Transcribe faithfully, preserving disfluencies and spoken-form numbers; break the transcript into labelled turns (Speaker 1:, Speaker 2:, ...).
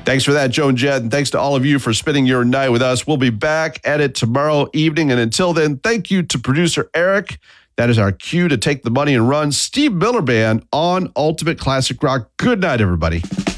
Speaker 1: Thanks for that, Joan Jett, and thanks to all of you for spending your night with us. We'll be back at it tomorrow evening, and until then, thank you to producer Eric. That is our cue to take the money and run. Steve Miller Band on Ultimate Classic Rock. Good night, everybody.